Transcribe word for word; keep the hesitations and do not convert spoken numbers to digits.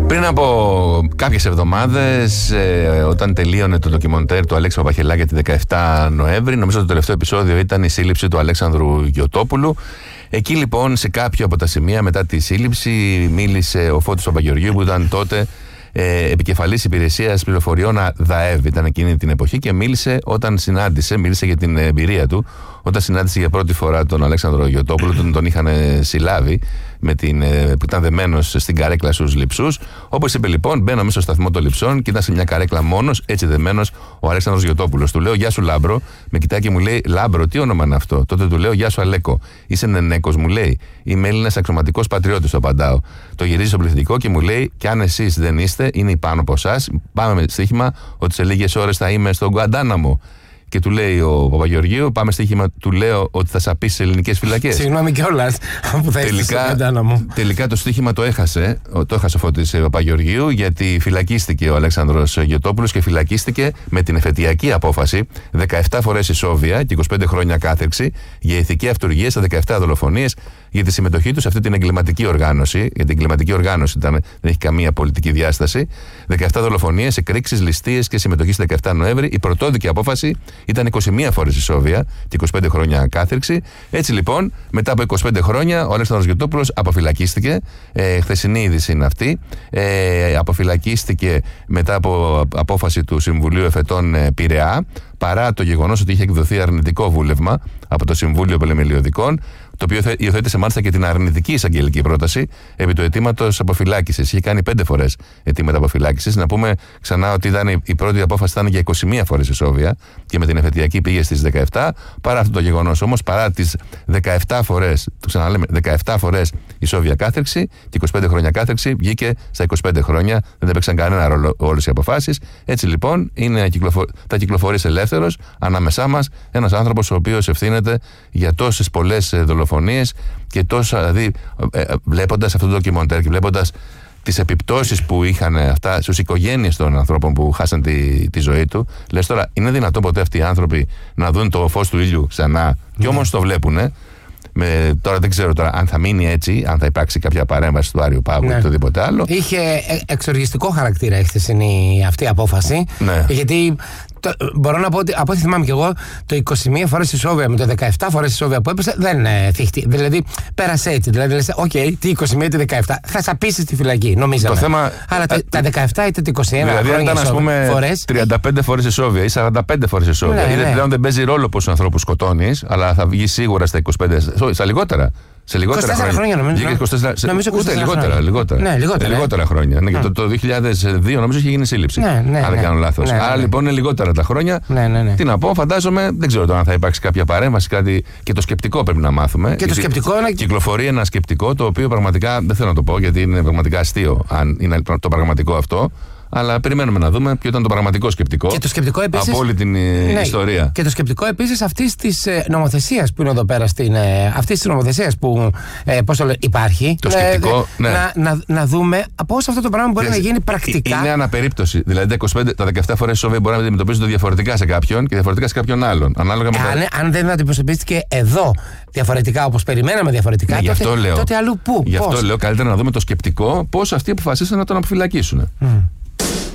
Πριν από κάποιες εβδομάδες, ε, όταν τελείωνε το ντοκιμοντέρ του Αλέξη Παπαχελάκη τη δεκαεφτά Νοέμβρη, νομίζω το τελευταίο επεισόδιο ήταν η σύλληψη του Αλέξανδρου Γιωτόπουλου. Εκεί λοιπόν, σε κάποιο από τα σημεία μετά τη σύλληψη, μίλησε ο Φώτης Παπαγεωργίου, που ήταν τότε ε, επικεφαλής υπηρεσίας πληροφοριών ΔΑΕΒ, ήταν εκείνη την εποχή, και μίλησε όταν συνάντησε, μίλησε για την εμπειρία του, όταν συνάντησε για πρώτη φορά τον Αλέξανδρο Γιωτόπουλο, τον, τον είχαν συλλάβει, με την, που ήταν δεμένος στην καρέκλα στους λειψούς. Όπως είπε λοιπόν, μπαίνω μέσα στο σταθμό των λειψών και ήταν σε μια καρέκλα μόνος, έτσι δεμένος, ο Αλέξανδρος Γιωτόπουλος. Του λέω: Γεια σου, Λάμπρο. Με κοιτάει και μου λέει: Λάμπρο, τι όνομα είναι αυτό? Τότε του λέω: Γεια σου, Αλέκο. Είσαι νενέκος, μου λέει. Είμαι Έλληνας αξιωματικός πατριώτης, το απαντάω. Το γυρίζει στο πληθυντικό και μου λέει: Κι αν εσείς δεν είστε, είναι πάνω από εσάς. Πάμε με στοίχημα ότι σε λίγες ώρες θα είμαι στον Γκουαντάναμο. Και του λέει ο Παπαγεωργίου: Πάμε στοίχημα, του λέω ότι θα σαπίσει σε ελληνικές φυλακές. Συγγνώμη κιόλας που θα είσαι στον Γκουαντάναμο. Τελικά το στοίχημα το έχασε. Το έχασε ο Φώτης Παπαγεωργίου, γιατί φυλακίστηκε ο Αλέξανδρος Γιωτόπουλος και φυλακίστηκε με την εφετειακή απόφαση δεκαεπτά φορές ισόβια και είκοσι πέντε χρόνια κάθερξη για ηθική αυτουργία σε δεκαεπτά δολοφονίες για τη συμμετοχή του σε αυτή την εγκληματική οργάνωση. Γιατί η εγκληματική οργάνωση ήταν, δεν έχει καμία πολιτική διάσταση. δεκαεπτά δολοφονίες, εκρήξεις, ληστείες και συμμετοχή στη δεκαεφτά Νοέμβρη. Η πρωτόδικη απόφαση ήταν είκοσι μία φορές ισόβια και είκοσι πέντε χρόνια κάθερξη. Έτσι λοιπόν, μετά από είκοσι πέντε χρόνια, ο Αλέξανδρος Γιωτόπουλος αποφυλακίστηκε. Ε, χθεσινή είδηση είναι αυτή. Ε, αποφυλακίστηκε μετά από απόφαση του Συμβουλίου Εφετών ε, Πειραιά, παρά το γεγονός ότι είχε εκδοθεί αρνητικό βούλευμα από το Συμβούλιο Πελεμελιωδικών, το οποίο υιοθέτησε μάλιστα και την αρνητική εισαγγελική πρόταση επί του αιτήματος αποφυλάκησης. Είχε κάνει πέντε φορές αιτήματα αποφυλάκησης. Να πούμε ξανά ότι ήταν, η πρώτη απόφαση ήταν για είκοσι μία φορές ισόβια και με την εφετειακή πήγε στις δεκαεπτά. Παρά αυτό το γεγονός όμως, παρά τις δεκαεπτά φορές, το ξαναλέμε, δεκαεπτά φορές ισόβια κάθερξη και είκοσι πέντε χρόνια κάθερξη, βγήκε στα είκοσι πέντε χρόνια. Δεν έπαιξαν κανένα ρόλο όλες οι αποφάσεις. Έτσι λοιπόν είναι, θα κυκλοφορήσει ελεύθερος ανάμεσά μας ένας άνθρωπος ο οποίος ευθύνεται για τόσες πολλές δολοφονίες και τόσα, δηλαδή ε, βλέποντας αυτό το ντοκιμοντέρ και βλέποντας τις επιπτώσεις που είχαν αυτά στους οικογένειες των ανθρώπων που χάσαν τη, τη ζωή του, λες τώρα, είναι δυνατόν ποτέ αυτοί οι άνθρωποι να δουν το φως του ήλιου ξανά? Mm. Και όμως το βλέπουνε. Με, τώρα δεν ξέρω τώρα αν θα μείνει έτσι, αν θα υπάρξει κάποια παρέμβαση του Άριου Πάγου ή ναι. οτιδήποτε άλλο. Είχε εξοργιστικό χαρακτήρα η χθεσινή αυτή η απόφαση. Ναι. Γιατί το, μπορώ να πω ότι από ό,τι θυμάμαι κι εγώ, το είκοσι μία φορές ισόβια με το δεκαεπτά φορές ισόβια που έπεσε δεν ε, θύχτη. Δηλαδή πέρασε έτσι. Δηλαδή λες, οκ, okay, τι είκοσι μία, τι δεκαεπτά. Θα σαπίσει στη φυλακή, νομίζαμε. Το θέμα, αλλά α, τα δεκαεπτά είτε τα είκοσι ένα δηλαδή, χρόνια ήταν, ας πούμε, φορές, τριάντα πέντε φορές ισόβια ή σαράντα πέντε φορές ισόβια. Ναι, ναι. Πλέον δεν παίζει ρόλο πόσους ανθρώπους σκοτώνεις, αλλά θα βγει σίγουρα στα είκοσι πέντε, στα λιγότερα. Σε λιγότερα είκοσι τέσσερα χρόνια, νομίζω. είκοσι τέσσερα, σε, νομίζω ούτε λιγότερα, χρόνια. λιγότερα. Ναι, λιγότερα, ε, λιγότερα χρόνια. Ναι, και το, το δύο χιλιάδες δύο νομίζω είχε γίνει σύλληψη. Ναι, ναι, αν δεν ναι. κάνω λάθος. Ναι, ναι, Άρα ναι. λοιπόν είναι λιγότερα τα χρόνια. Ναι, ναι, ναι. Τι να πω, φαντάζομαι, δεν ξέρω τώρα αν θα υπάρξει κάποια παρέμβαση, κάτι. Και το σκεπτικό πρέπει να μάθουμε. Και το σκεπτικό είναι. Κυκλοφορεί ένα σκεπτικό το οποίο πραγματικά δεν θέλω να το πω γιατί είναι πραγματικά αστείο, αν είναι το πραγματικό αυτό. Αλλά περιμένουμε να δούμε ποιο ήταν το πραγματικό σκεπτικό, και το σκεπτικό επίσης, από όλη την ναι, ιστορία. Και το σκεπτικό επίσης αυτής της ε, νομοθεσίας που είναι εδώ πέρα, στην, ε, αυτής της νομοθεσίας που ε, πώς το λέω, υπάρχει. Το σκεπτικό, ε, ναι. να, να, να δούμε πώς αυτό το πράγμα μπορεί Λες, να γίνει πρακτικά. Είναι αναπερίπτωση. Δηλαδή τα, είκοσι πέντε, τα δεκαεπτά φορές ισόβια μπορεί να αντιμετωπίζονται διαφορετικά σε κάποιον και διαφορετικά σε κάποιον άλλον. Ανάλογα με αν, τα... αν δεν αντιμετωπίστηκε εδώ διαφορετικά όπως περιμέναμε διαφορετικά, ναι, τότε, γι' αυτό λέω, τότε αλλού πού. Γι' αυτό λέω καλύτερα να δούμε το σκεπτικό πώς αυτοί αποφασίσαν να τον αποφυλακίσουν. Mm.